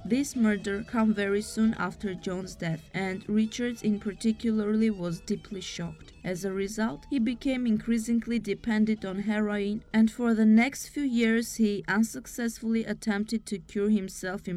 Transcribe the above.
This murder came very soon after John's death, and Richards in particularly was deeply shocked. As a result, he became increasingly dependent on heroin, and for the next few years he unsuccessfully attempted to cure himself in